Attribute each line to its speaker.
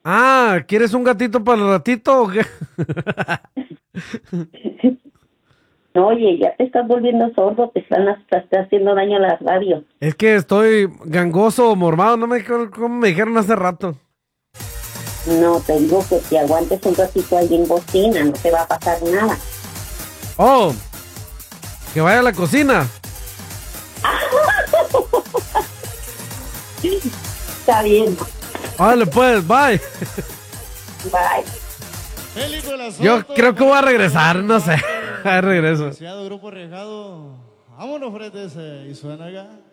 Speaker 1: Ah, ¿quieres un gatito para el ratito o qué?
Speaker 2: No, oye, ya te estás volviendo sordo, te está haciendo daño a la radio.
Speaker 1: Es que estoy gangoso o mormado, no me acuerdo cómo me dijeron hace rato.
Speaker 2: No, te digo que te aguantes un ratito ahí en bocina, no te va a pasar nada.
Speaker 1: Oh, que vaya a la cocina.
Speaker 2: Está bien,
Speaker 1: Vale, pues, bye.
Speaker 2: bye.
Speaker 3: Película
Speaker 1: Yo
Speaker 3: Soto,
Speaker 1: creo que voy a regresar,
Speaker 3: por
Speaker 1: no sé.
Speaker 3: parte
Speaker 1: Ahí regreso.
Speaker 3: Grupo Arriesgado. Vámonos, frente ese, y suena acá.